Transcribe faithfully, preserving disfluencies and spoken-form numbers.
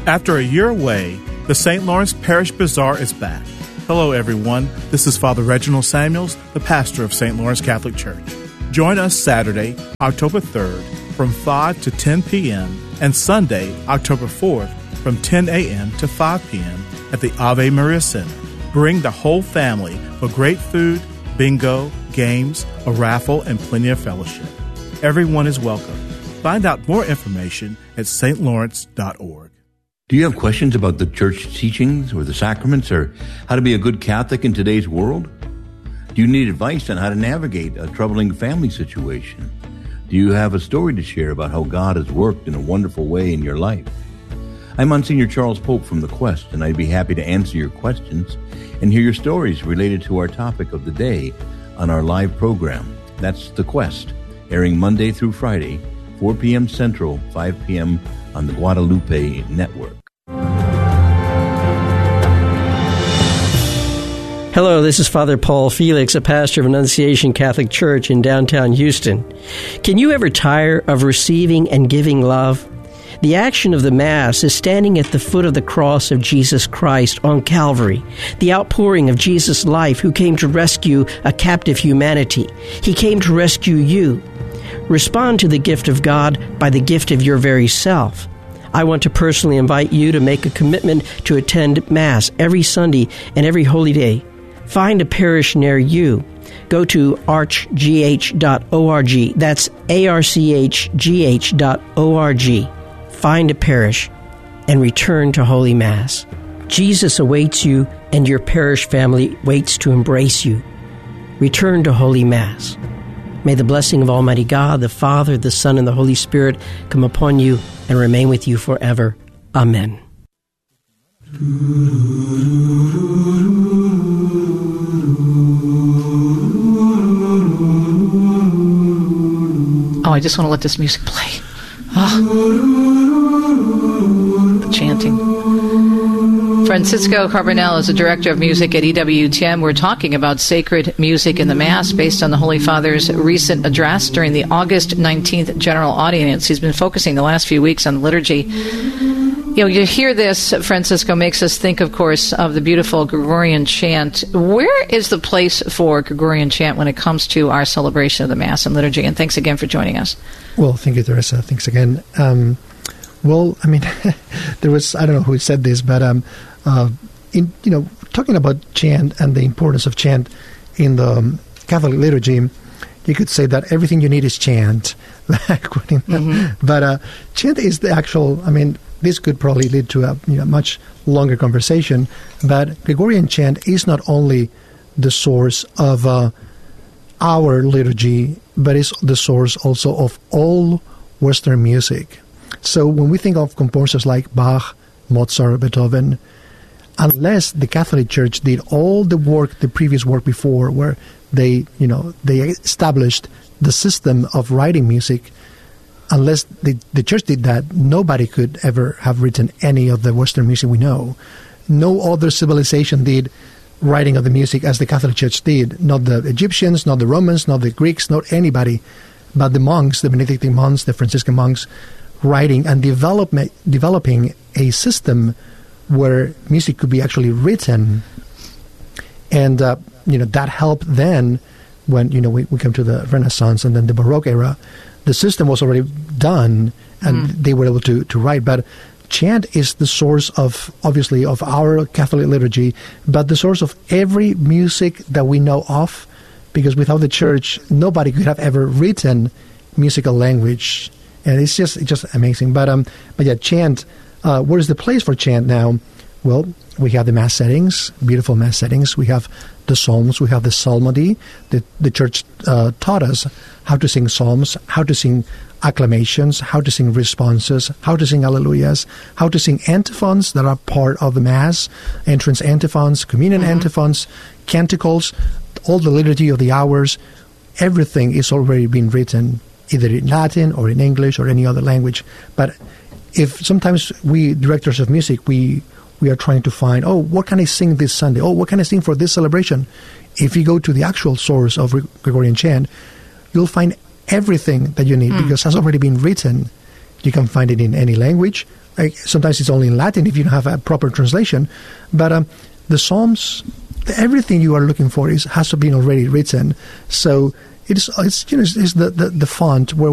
After a year away, the Saint Lawrence Parish Bazaar is back. Hello, everyone. This is Father Reginald Samuels, the pastor of Saint Lawrence Catholic Church. Join us Saturday, October third, from five to ten p.m., and Sunday, October fourth, from ten a.m. to five p.m. at the Ave Maria Center. Bring the whole family for great food, bingo, games, a raffle, and plenty of fellowship. Everyone is welcome. Find out more information at s t lawrence dot org. Do you have questions about the church teachings or the sacraments or how to be a good Catholic in today's world? Do you need advice on how to navigate a troubling family situation? Do you have a story to share about how God has worked in a wonderful way in your life? I'm Monsignor Charles Pope from The Quest, and I'd be happy to answer your questions and hear your stories related to our topic of the day on our live program. That's The Quest, airing Monday through Friday, four p.m. Central, five p.m. on the Guadalupe Network. Hello, this is Father Paul Felix, a pastor of Annunciation Catholic Church in downtown Houston. Can you ever tire of receiving and giving love? The action of the Mass is standing at the foot of the cross of Jesus Christ on Calvary, the outpouring of Jesus' life who came to rescue a captive humanity. He came to rescue you. Respond to the gift of God by the gift of your very self. I want to personally invite you to make a commitment to attend Mass every Sunday and every Holy Day. Find a parish near you. Go to arch g h dot org. That's A R C H G H dot org. Find a parish and return to Holy Mass. Jesus awaits you, and your parish family waits to embrace you. Return to Holy Mass. May the blessing of Almighty God, the Father, the Son, and the Holy Spirit come upon you and remain with you forever. Amen. Oh, I just want to let this music play. Oh. The chanting. Francisco Carbonell is the director of music at E W T M. We're talking about sacred music in the Mass based on the Holy Father's recent address during the August nineteenth General Audience. He's been focusing the last few weeks on liturgy. You know, you hear this, Francisco, makes us think, of course, of the beautiful Gregorian chant. Where is the place for Gregorian chant when it comes to our celebration of the Mass and liturgy? And thanks again for joining us. Well, thank you, Teresa. Thanks again. Um, well, I mean, there was, I don't know who said this, but, um, uh, in you know, talking about chant and the importance of chant in the um, Catholic liturgy, you could say that everything you need is chant. mm-hmm. But uh, chant is the actual, I mean, this could probably lead to a you know, much longer conversation, but Gregorian chant is not only the source of uh, our liturgy, but it's the source also of all Western music. So when we think of composers like Bach, Mozart, Beethoven, unless the Catholic Church did all the work, the previous work before, where they, you know, they established the system of writing music, unless the, the Church did that, nobody could ever have written any of the Western music we know. No other civilization did writing of the music as the Catholic Church did. Not the Egyptians, not the Romans, not the Greeks, not anybody, but the monks, the Benedictine monks, the Franciscan monks, writing and develop, developing a system where music could be actually written. And, uh, you know, that helped then when, you know, we, we come to the Renaissance and then the Baroque era. The system was already done, and mm. they were able to, to write. But chant is the source of, obviously, of our Catholic liturgy, but the source of every music that we know of, because without the Church, nobody could have ever written musical language. And it's just it's just amazing. But, um, but yeah, chant, uh, where is the place for chant now? Well, we have the Mass settings, beautiful Mass settings. We have the Psalms. We have the psalmody. The, the Church uh, taught us how to sing psalms, how to sing acclamations, how to sing responses, how to sing alleluias, how to sing antiphons that are part of the Mass, entrance antiphons, communion mm-hmm. antiphons, canticles, all the liturgy of the hours. Everything is already been written, either in Latin or in English or any other language. But if sometimes we, directors of music, we we are trying to find, oh, what can I sing this Sunday? Oh, what can I sing for this celebration? If you go to the actual source of Gregorian chant, you'll find everything that you need mm. because it has already been written. You can find it in any language. Like, sometimes it's only in Latin if you don't have a proper translation. But um, the Psalms, everything you are looking for is has to be already written. So it's it's you know it's the, the, the font where